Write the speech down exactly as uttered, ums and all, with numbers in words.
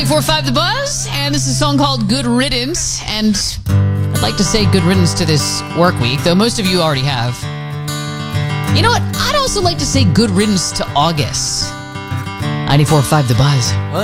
ninety-four point five The Buzz, and this is a song called Good Riddance, and I'd like to say good riddance to this work week, though most of you already have. You know what? I'd also like to say good riddance to August. ninety-four point five The Buzz.